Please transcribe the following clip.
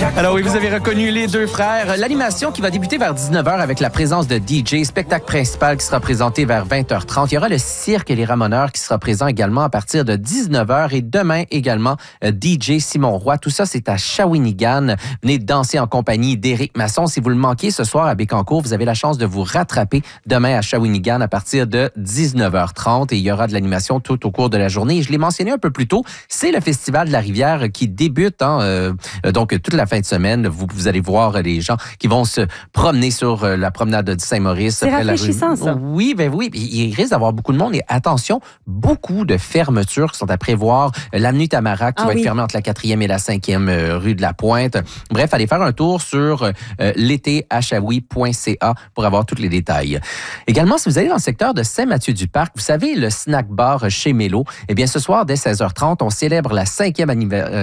Alors oui, vous avez reconnu les deux frères. L'animation qui va débuter vers 19h avec la présence de DJ. Spectacle principal qui sera présenté vers 20h30. Il y aura le cirque et les ramoneurs qui sera présent également à partir de 19h. Et demain également, DJ Simon Roy. Tout ça, c'est à Shawinigan. Venez danser en compagnie d'Éric Masson. Si vous le manquez ce soir à Bécancour, vous avez la chance de vous rattraper demain à Shawinigan à partir de 19h30. Et il y aura de l'animation tout au cours de la journée. Et je l'ai mentionné un peu plus tôt, c'est le Festival de la Rivière qui débute. Donc, toute la fin de semaine, vous allez voir les gens qui vont se promener sur la promenade de Saint-Maurice. C'est rafraîchissant, ça. Oui, ben oui. Il risque d'avoir beaucoup de monde. Et attention, beaucoup de fermetures qui sont à prévoir. L'avenue Tamarack qui va être fermée entre la 4e et la 5e rue de la Pointe. Bref, allez faire un tour sur l'étéachaoui.ca pour avoir tous les détails. Également, si vous allez dans le secteur de Saint-Mathieu-du-Parc, vous savez, le snack bar chez Mélo, eh bien, ce soir, dès 16h30, on célèbre la 5e anniversaire